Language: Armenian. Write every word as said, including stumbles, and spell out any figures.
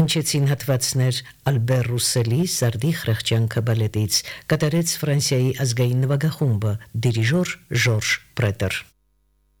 Հնչեցին հատվածներ Ալբեր Ռուսելի Սարդի խրախճանքը բալետից, կատարեց Ֆրանսիայի ազգային նվագախումբը, դիրիժոր Ժորժ Պրետեր։